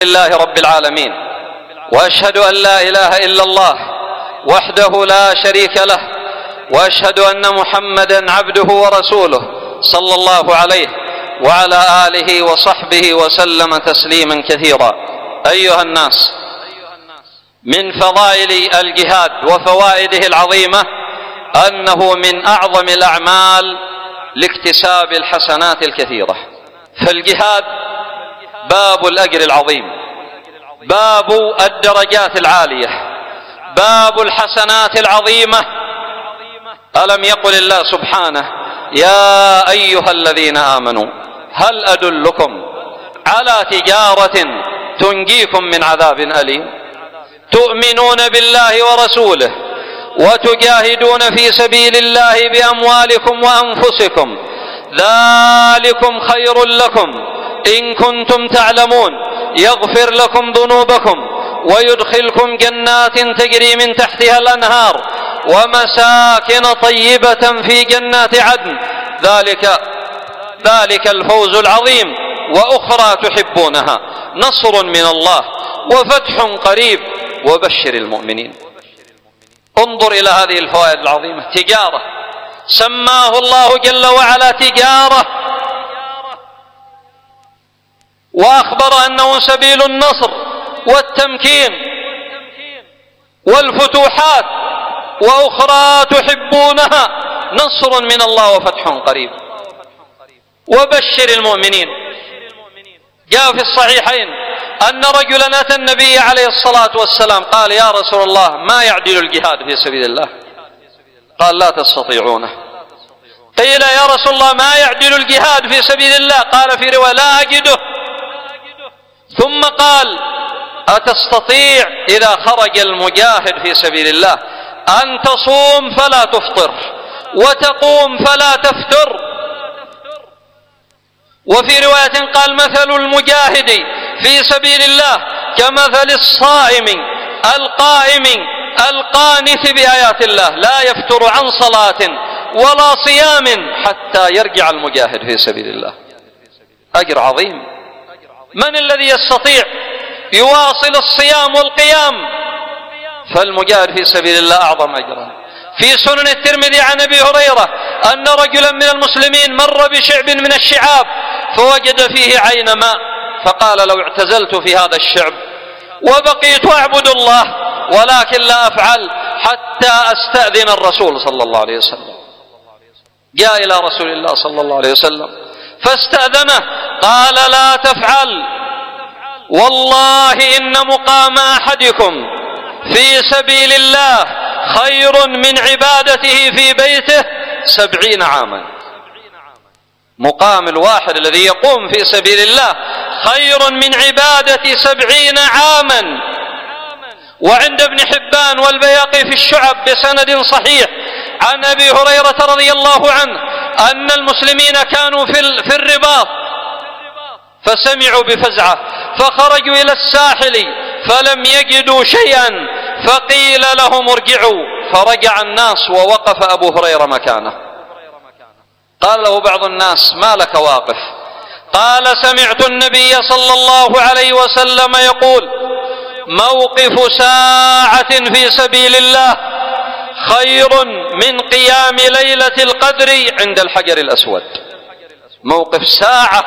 لله رب العالمين، وأشهد أن لا إله إلا الله وحده لا شريك له، وأشهد أن محمدا عبده ورسوله صلى الله عليه وعلى آله وصحبه وسلم تسليما كثيرا. أيها الناس، من فضائل الجهاد وفوائده العظيمة أنه من أعظم الأعمال لاكتساب الحسنات الكثيرة. فالجهاد باب الأجر العظيم، باب الدرجات العالية، باب الحسنات العظيمة. ألم يقل الله سبحانه: يا أيها الذين آمنوا هل أدلكم على تجارة تنجيكم من عذاب أليم تؤمنون بالله ورسوله وتجاهدون في سبيل الله بأموالكم وأنفسكم ذلكم خير لكم إن كنتم تعلمون يغفر لكم ذنوبكم ويدخلكم جنات تجري من تحتها الأنهار ومساكن طيبة في جنات عدن ذلك الفوز العظيم. وأخرى تحبونها نصر من الله وفتح قريب وبشر المؤمنين. انظر إلى هذه الفوائد العظيمة. تجارة سماه الله جل وعلا تجارة، وأخبر أنه سبيل النصر والتمكين والفتوحات. وأخرى تحبونها نصر من الله وفتح قريب وبشر المؤمنين. جاء في الصحيحين أن رجلا أتى النبي عليه الصلاة والسلام قال: يا رسول الله، ما يعدل الجهاد في سبيل الله؟ قال: لا تستطيعونه. قيل: يا رسول الله، ما يعدل الجهاد في سبيل الله؟ قال في رواية: لا أجده. ثم قال: أتستطيع إذا خرج المجاهد في سبيل الله أن تصوم فلا تفطر وتقوم فلا تفتر؟ وفي رواية قال: مثل المجاهد في سبيل الله كمثل الصائم القائم القانت بآيات الله لا يفتر عن صلاة ولا صيام حتى يرجع المجاهد في سبيل الله. أجر عظيم. من الذي يستطيع يواصل الصيام والقيام؟ فالمجاهد في سبيل الله أعظم أجرا. في سنن الترمذي عن أبي هريرة أن رجلا من المسلمين مر بشعب من الشعاب فوجد فيه عين ماء، فقال: لو اعتزلت في هذا الشعب وبقيت أعبد الله ولكن لا أفعل حتى أستأذن الرسول صلى الله عليه وسلم. جاء إلى رسول الله صلى الله عليه وسلم فاستأذنه، قال: لا تفعل، والله إن مقام أحدكم في سبيل الله خير من عبادته في بيته 70 عاما. مقام الواحد الذي يقوم في سبيل الله خير من عبادة 70 عاما. وعند ابن حبان والبياقي في الشعب بسند صحيح عن أبي هريرة رضي الله عنه أن المسلمين كانوا في الرباط فسمعوا بفزعة فخرجوا إلى الساحل فلم يجدوا شيئا فقيل لهم ارجعوا، فرجع الناس ووقف أبو هريرة مكانه. قال له بعض الناس: ما لك واقف؟ قال: سمعت النبي صلى الله عليه وسلم يقول: موقف ساعة في سبيل الله خير من قيام ليلة القدر عند الحجر الأسود. موقف ساعة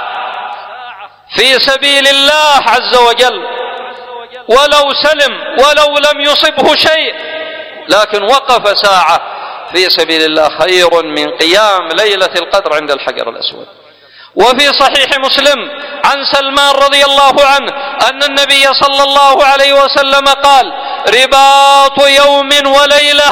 في سبيل الله عز وجل، ولو سلم ولو لم يصبه شيء، لكن وقف ساعة في سبيل الله خير من قيام ليلة القدر عند الحجر الأسود. وفي صحيح مسلم عن سلمان رضي الله عنه أن النبي صلى الله عليه وسلم قال: رباط يوم وليلة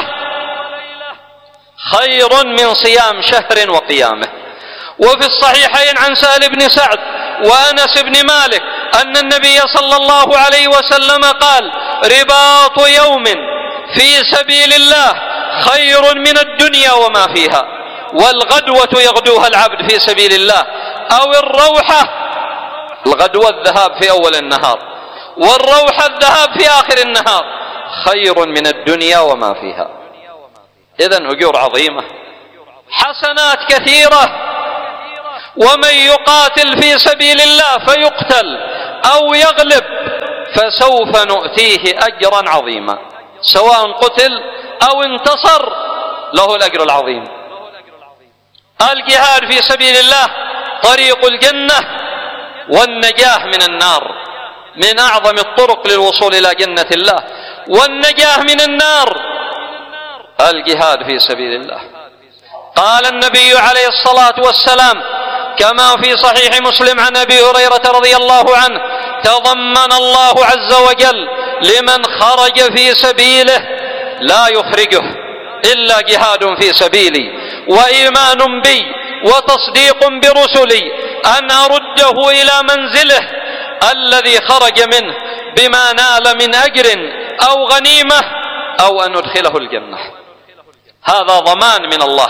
خير من صيام شهر وقيامه. وفي الصحيحين عن سهل بن سعد وأنس بن مالك أن النبي صلى الله عليه وسلم قال: رباط يوم في سبيل الله خير من الدنيا وما فيها. والغدوة يغدوها العبد في سبيل الله، أو الروحة، الغدوة الذهاب في أول النهار والروحة الذهاب في آخر النهار، خير من الدنيا وما فيها. إذن أجور عظيمة، حسنات كثيرة. ومن يقاتل في سبيل الله فيقتل أو يغلب فسوف نؤتيه أجرا عظيما، سواء قتل أو انتصر له الأجر العظيم. الجهاد في سبيل الله طريق الجنة والنجاة من النار، من أعظم الطرق للوصول إلى جنة الله والنجاة من النار الجهاد في سبيل الله. قال النبي عليه الصلاة والسلام كما في صحيح مسلم عن أبي هريرة رضي الله عنه: تضمن الله عز وجل لمن خرج في سبيله لا يخرجه إلا جهاد في سبيلي وإيمان بي وتصديق برسلي أن أرده إلى منزله الذي خرج منه بما نال من أجر أو غنيمة أو أن أدخله الجنة. هذا ضمان من الله،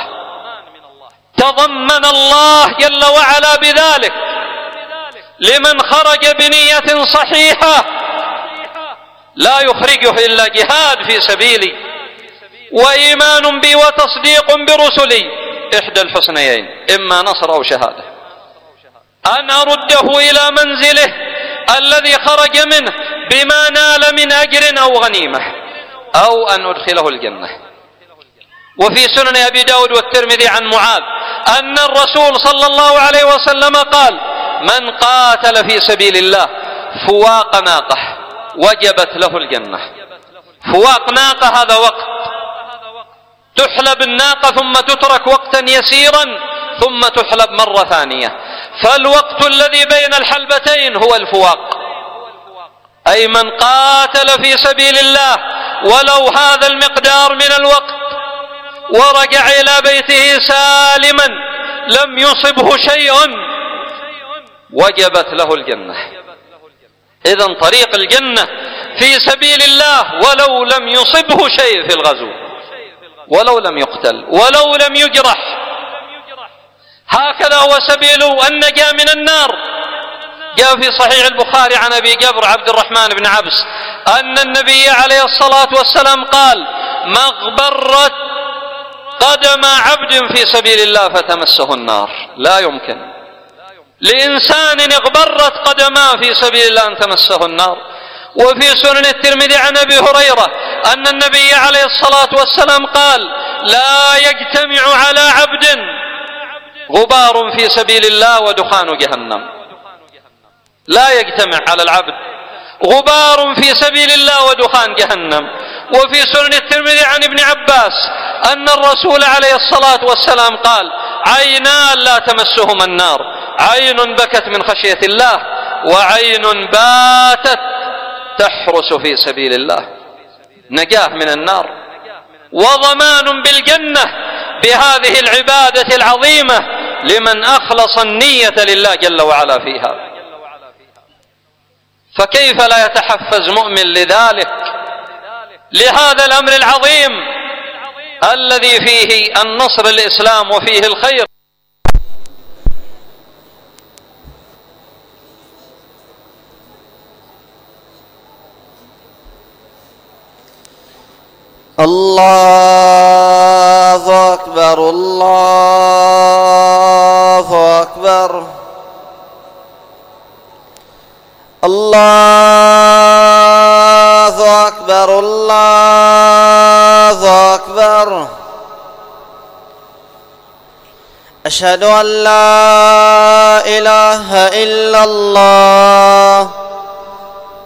تضمن الله جل وعلا بذلك لمن خرج بنية صحيحة لا يخرجه إلا جهاد في سبيلي وإيمان بي وتصديق برسلي، إحدى الحسنيين، إما نصر أو شهادة، أن أرده إلى منزله الذي خرج منه بما نال من أجر أو غنيمة أو أن أدخله الجنة. وفي سنن أبي داود والترمذي عن معاذ أن الرسول صلى الله عليه وسلم قال: من قاتل في سبيل الله فواق ناقة وجبت له الجنة. فواق ناقة هذا وقت تحلب الناقة ثم تترك وقتا يسيرا ثم تحلب مرة ثانية، فالوقت الذي بين الحلبتين هو الفواق. أي من قاتل في سبيل الله ولو هذا المقدار من الوقت ورجع إلى بيته سالما لم يصبه شيء وجبت له الجنة. إذن طريق الجنة في سبيل الله ولو لم يصبه شيء في الغزو، ولو لم يقتل، ولو لم يجرح. هكذا هو سبيل النجاة من النار. جاء في صحيح البخاري عن أبي جبر عبد الرحمن بن عبس أن النبي عليه الصلاة والسلام قال: ما اغبرت قدم عبد في سبيل الله فتمسه النار. لا يمكن لإنسان اغبرت قدماه في سبيل الله أن تمسه النار. وفي سنن الترمذي عن أبي هريرة أن النبي عليه الصلاة والسلام قال: لا يجتمع على عبد غبار في سبيل الله ودخان جهنم. لا يجتمع على العبد غبار في سبيل الله ودخان جهنم. وفي سنن الترمذي عن ابن عباس أن الرسول عليه الصلاة والسلام قال: عينان لا تمسهما النار، عين بكت من خشية الله وعين باتت تحرس في سبيل الله. نجاة من النار وضمان بالجنة بهذه العبادة العظيمة لمن أخلص النية لله جل وعلا فيها. فكيف لا يتحفز مؤمن لذلك، لهذا الأمر العظيم الذي فيه النصر الإسلام وفيه الخير. الله أكبر، الله أكبر، الله أكبر، الله أكبر. أشهد أن لا إله إلا الله